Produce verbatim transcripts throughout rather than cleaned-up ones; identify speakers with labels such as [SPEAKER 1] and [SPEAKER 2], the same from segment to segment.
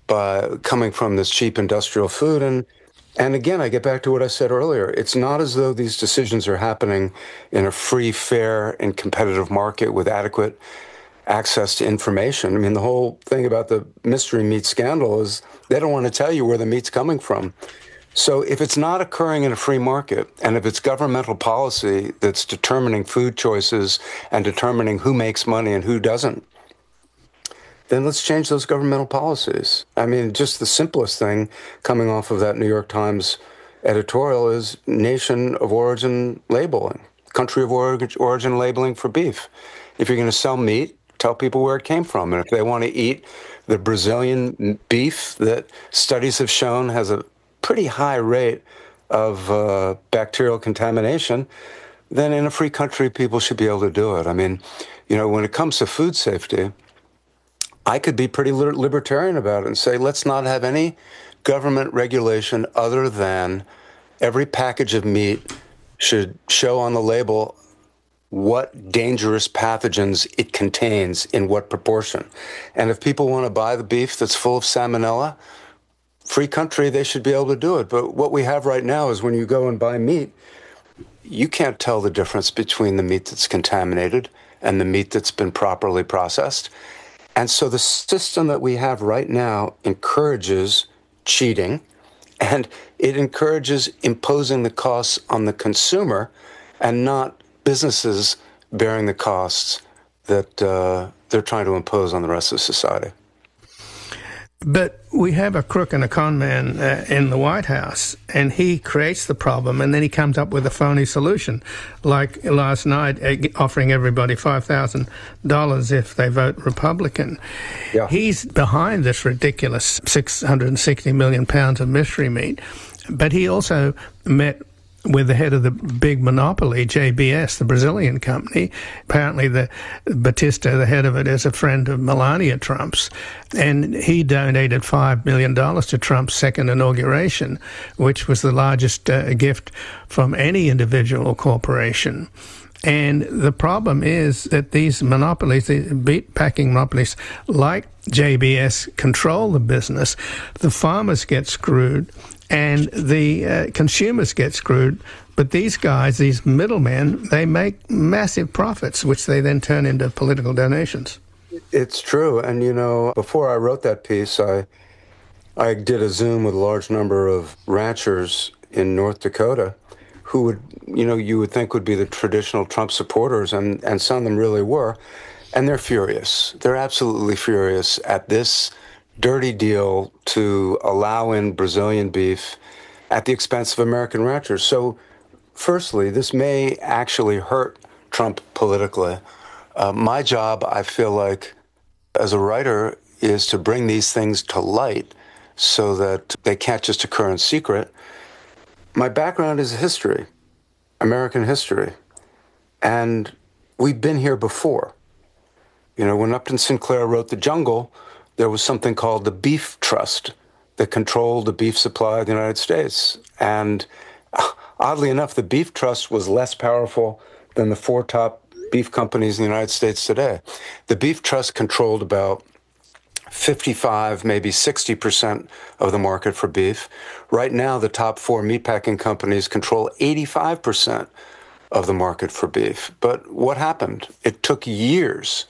[SPEAKER 1] by coming from this cheap industrial food. And and again, I get back to what I said earlier. It's not as though these decisions are happening in a free, fair, and competitive market with adequate access to information. I mean, the whole thing about the mystery meat scandal is they don't want to tell you where the meat's coming from. So if it's not occurring in a free market, and if it's governmental policy that's determining food choices and determining who makes money and who doesn't, then let's change those governmental policies. I mean, just the simplest thing coming off of that New York Times editorial is nation of origin labeling, country of origin labeling for beef. If you're going to sell meat, tell people where it came from. And if they want to eat the Brazilian beef that studies have shown has a pretty high rate of uh, bacterial contamination, then in a free country, people should be able to do it. I mean, you know, when it comes to food safety, I could be pretty libertarian about it and say, let's not have any government regulation other than every package of meat should show on the label what dangerous pathogens it contains in what proportion. And if people want to buy the beef that's full of salmonella, free country, they should be able to do it. But what we have right now is when you go and buy meat, you can't tell the difference between the meat that's contaminated and the meat that's been properly processed. And so the system that we have right now encourages cheating, and it encourages imposing the costs on the consumer and not businesses bearing the costs that uh, they're trying to impose on the rest of society.
[SPEAKER 2] But we have a crook and a con man uh, in the White House, and he creates the problem, and then he comes up with a phony solution, like last night uh, offering everybody five thousand dollars if they vote Republican. Yeah. He's behind this ridiculous six hundred sixty million pounds of mystery meat, but he also met with the head of the big monopoly, J B S, the Brazilian company. Apparently, the Batista, the head of it, is a friend of Melania Trump's, and he donated five million dollars to Trump's second inauguration, which was the largest uh, gift from any individual or corporation. And the problem is that these monopolies, the meat packing monopolies, like J B S, control the business. The farmers get screwed, and the uh, consumers get screwed. But these guys, these middlemen, they make massive profits, which they then turn into political donations.
[SPEAKER 1] It's true. And, you know, before I wrote that piece, I I did a Zoom with a large number of ranchers in North Dakota who would, you know, you would think would be the traditional Trump supporters, and, and some of them really were. And they're furious. They're absolutely furious at this dirty deal to allow in Brazilian beef at the expense of American ranchers. So, firstly, this may actually hurt Trump politically. Uh, my job, I feel like, as a writer, is to bring these things to light so that they can't just occur in secret. My background is history, American history, and we've been here before. You know, when Upton Sinclair wrote The Jungle, there was something called the Beef Trust that controlled the beef supply of the United States. And oddly enough, the Beef Trust was less powerful than the four top beef companies in the United States today. The Beef Trust controlled about fifty-five, maybe sixty percent of the market for beef. Right now, the top four meatpacking companies control eighty-five percent of the market for beef. But what happened? It took years.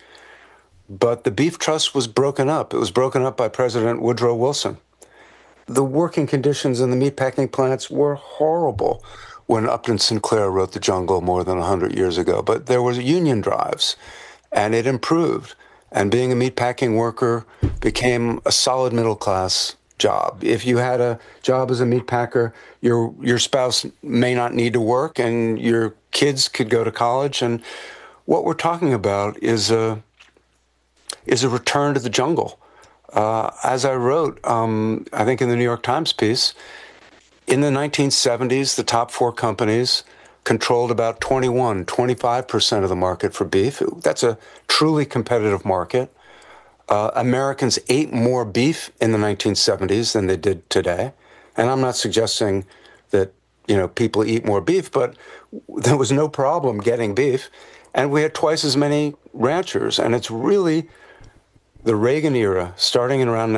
[SPEAKER 1] But the Beef Trust was broken up. It was broken up by President Woodrow Wilson. The working conditions in the meatpacking plants were horrible when Upton Sinclair wrote The Jungle more than one hundred years ago. But there was union drives, and it improved. And being a meatpacking worker became a solid middle-class job. If you had a job as a meatpacker, your your spouse may not need to work, and your kids could go to college. And what we're talking about is a is a return to the jungle. Uh, as I wrote, um, I think in the New York Times piece, in the nineteen seventies, the top four companies controlled about twenty-one, twenty-five percent of the market for beef. That's a truly competitive market. Uh, Americans ate more beef in the nineteen seventies than they did today. And I'm not suggesting that, you know, people eat more beef, but there was no problem getting beef. And we had twice as many ranchers. And it's really the Reagan era, starting in around